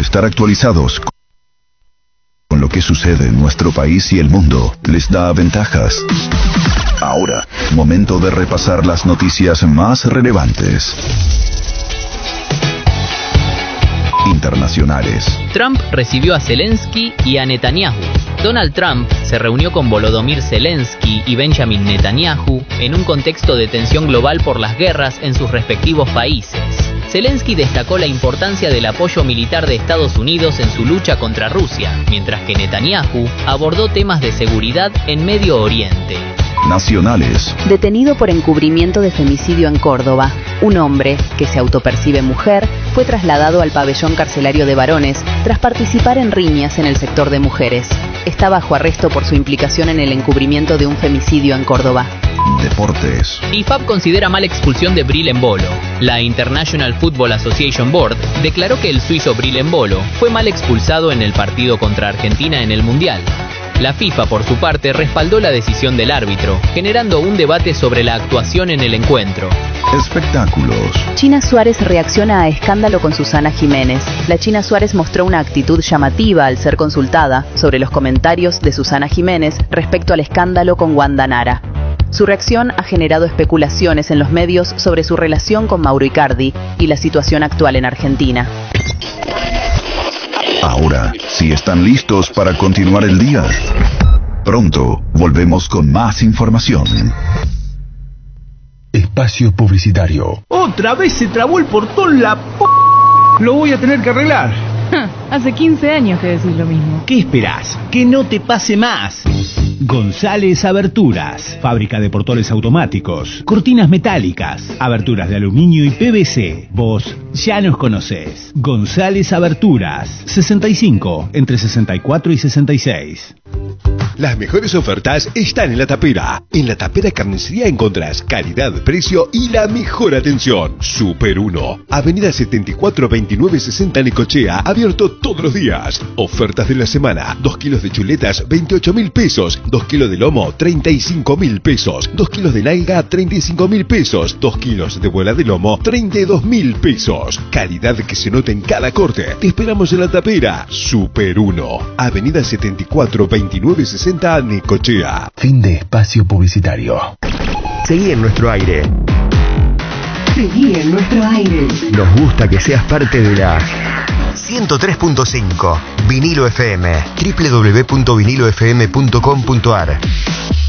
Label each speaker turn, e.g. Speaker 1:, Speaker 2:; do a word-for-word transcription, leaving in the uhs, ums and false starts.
Speaker 1: estar actualizados con lo que sucede en nuestro país y el mundo les da ventajas. Ahora, momento de repasar las noticias más relevantes. Internacionales.
Speaker 2: Trump recibió a Zelensky y a Netanyahu. Donald Trump se reunió con Volodymyr Zelensky y Benjamin Netanyahu en un contexto de tensión global por las guerras en sus respectivos países. Zelensky destacó la importancia del apoyo militar de Estados Unidos en su lucha contra Rusia, mientras que Netanyahu abordó temas de seguridad en Medio Oriente.
Speaker 1: Nacionales.
Speaker 3: Detenido por encubrimiento de femicidio en Córdoba, un hombre, que se autopercibe mujer, fue trasladado al pabellón carcelario de varones tras participar en riñas en el sector de mujeres. Está bajo arresto por su implicación en el encubrimiento de un femicidio en Córdoba.
Speaker 1: Deportes.
Speaker 2: I F A B considera mala expulsión de Bril Embolo. La International Football Association Board declaró que el suizo Bril Embolo fue mal expulsado en el partido contra Argentina en el Mundial. La FIFA, por su parte, respaldó la decisión del árbitro, generando un debate sobre la actuación en el encuentro.
Speaker 1: Espectáculos.
Speaker 3: China Suárez reacciona a escándalo con Susana Jiménez. La China Suárez mostró una actitud llamativa al ser consultada sobre los comentarios de Susana Jiménez respecto al escándalo con Wanda Nara. Su reacción ha generado especulaciones en los medios sobre su relación con Mauro Icardi y la situación actual en Argentina.
Speaker 1: Ahora, si están listos para continuar el día, pronto volvemos con más información. Espacio publicitario.
Speaker 4: Otra vez se trabó el portón, la p... Lo voy a tener que arreglar.
Speaker 5: Hace quince años que decís lo mismo.
Speaker 4: ¿Qué esperás? Que no te pase más. González Aberturas, fábrica de portones automáticos, cortinas metálicas, aberturas de aluminio y P V C. Vos ya nos conocés. González Aberturas, sesenta y cinco, entre sesenta y cuatro y sesenta y seis.
Speaker 6: Las mejores ofertas están en La Tapera. En La Tapera Carnicería encontrás calidad, precio y la mejor atención. Super uno, Avenida setenta y cuatro veintinueve sesenta Necochea, abierto todos los días. Ofertas de la semana: dos kilos de chuletas, veintiocho mil pesos. dos kilos de lomo, treinta y cinco mil pesos. dos kilos de nalga, treinta y cinco mil pesos. dos kilos de bola de lomo, treinta y dos mil pesos. Calidad que se nota en cada corte. Te esperamos en La Tapera. Super uno, Avenida setenta y cuatro veintinueve sesenta Necochea.
Speaker 1: Fin de espacio publicitario.
Speaker 7: Seguí en nuestro aire.
Speaker 8: Seguí en nuestro aire.
Speaker 7: Nos gusta que seas parte de la ciento tres punto cinco Vinilo F M. doble u doble u doble u punto vinilo f m punto com punto a r